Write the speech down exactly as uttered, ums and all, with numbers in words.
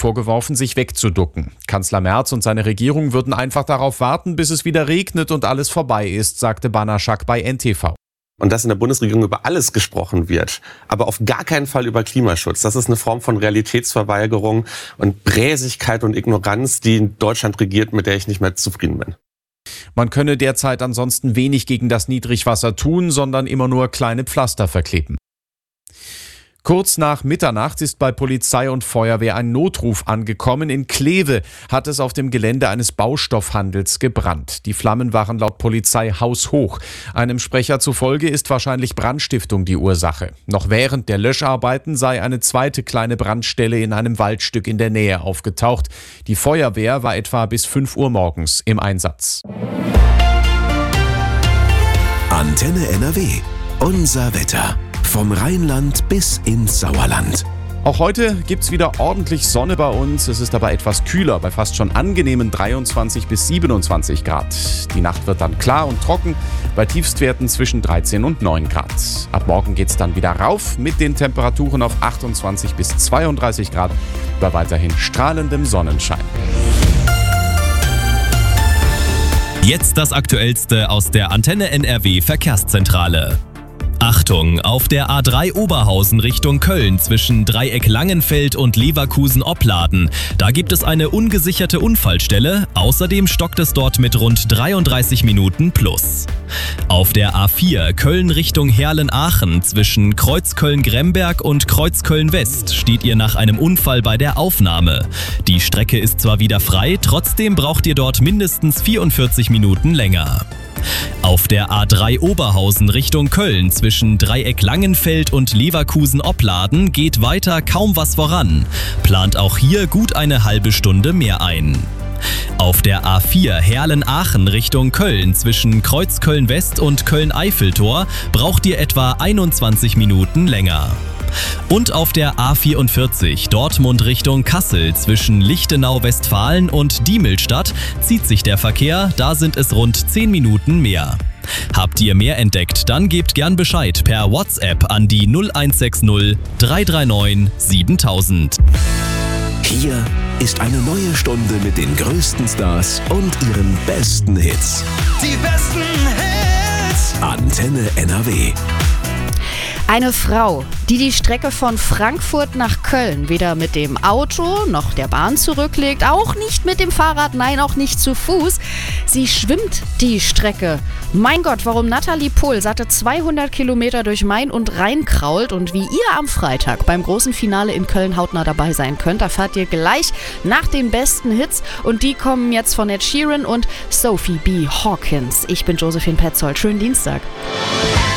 vorgeworfen, sich wegzuducken. Kanzler Merz und seine Regierung würden einfach darauf warten, bis es wieder regnet und alles vorbei ist, sagte Banaschak bei N T V. Und dass in der Bundesregierung über alles gesprochen wird, aber auf gar keinen Fall über Klimaschutz. Das ist eine Form von Realitätsverweigerung und Bräsigkeit und Ignoranz, die in Deutschland regiert, mit der ich nicht mehr zufrieden bin. Man könne derzeit ansonsten wenig gegen das Niedrigwasser tun, sondern immer nur kleine Pflaster verkleben. Kurz nach Mitternacht ist bei Polizei und Feuerwehr ein Notruf angekommen. In Kleve hat es auf dem Gelände eines Baustoffhandels gebrannt. Die Flammen waren laut Polizei haushoch. Einem Sprecher zufolge ist wahrscheinlich Brandstiftung die Ursache. Noch während der Löscharbeiten sei eine zweite kleine Brandstelle in einem Waldstück in der Nähe aufgetaucht. Die Feuerwehr war etwa bis fünf Uhr morgens im Einsatz. Antenne N R W. Unser Wetter. Vom Rheinland bis ins Sauerland. Auch heute gibt's wieder ordentlich Sonne bei uns. Es ist aber etwas kühler, bei fast schon angenehmen dreiundzwanzig bis siebenundzwanzig Grad. Die Nacht wird dann klar und trocken, bei Tiefstwerten zwischen dreizehn und neun Grad. Ab morgen geht's dann wieder rauf mit den Temperaturen auf achtundzwanzig bis zweiunddreißig Grad, bei weiterhin strahlendem Sonnenschein. Jetzt das Aktuellste aus der Antenne N R W Verkehrszentrale. Achtung, auf der A drei Oberhausen Richtung Köln zwischen Dreieck Langenfeld und Leverkusen-Opladen. Da gibt es eine ungesicherte Unfallstelle, außerdem stockt es dort mit rund dreiunddreißig Minuten plus. Auf der A vier Köln Richtung Herlen-Aachen zwischen Kreuzköln-Gremberg und Kreuzköln-West steht ihr nach einem Unfall bei der Aufnahme. Die Strecke ist zwar wieder frei, trotzdem braucht ihr dort mindestens vierundvierzig Minuten länger. Auf der A drei Oberhausen Richtung Köln zwischen Dreieck Langenfeld und Leverkusen-Opladen geht weiter kaum was voran. Plant auch hier gut eine halbe Stunde mehr ein. Auf der A vier Herlen-Aachen Richtung Köln zwischen Kreuzköln-West und Köln-Eiffeltor braucht ihr etwa einundzwanzig Minuten länger. Und auf der A vierundvierzig Dortmund Richtung Kassel zwischen Lichtenau-Westfalen und Diemelstadt zieht sich der Verkehr, da sind es rund zehn Minuten mehr. Habt ihr mehr entdeckt, dann gebt gern Bescheid per WhatsApp an die null eins sechs null drei drei neun siebentausend. Hier ist eine neue Stunde mit den größten Stars und ihren besten Hits. Die besten Hits! Antenne N R W. Eine Frau, die die Strecke von Frankfurt nach Köln weder mit dem Auto noch der Bahn zurücklegt, auch nicht mit dem Fahrrad, nein, auch nicht zu Fuß. Sie schwimmt die Strecke. Mein Gott, warum Nathalie Pohl satte zweihundert Kilometer durch Main und Rhein krault und wie ihr am Freitag beim großen Finale in Köln hautnah dabei sein könnt, erfahrt ihr gleich nach den besten Hits. Und die kommen jetzt von Ed Sheeran und Sophie B. Hawkins. Ich bin Josephine Petzold. Schönen Dienstag.